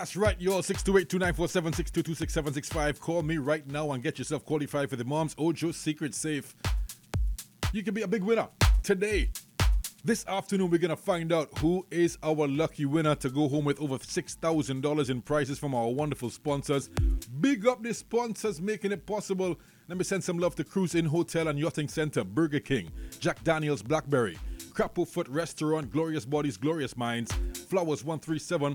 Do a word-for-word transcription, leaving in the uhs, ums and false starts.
That's right, y'all. six two eight, two nine four seven, six two two, six seven six five. Call me right now and get yourself qualified for the Mom's Ojo Secret Safe. You can be a big winner today. This afternoon, we're going to find out who is our lucky winner to go home with over six thousand dollars in prizes from our wonderful sponsors. Big up the sponsors making it possible. Let me send some love to Cruise Inn Hotel and Yachting Center, Burger King, Jack Daniels Blackberry, Crapo Foot Restaurant, Glorious Bodies, Glorious Minds, Flowers one three seven,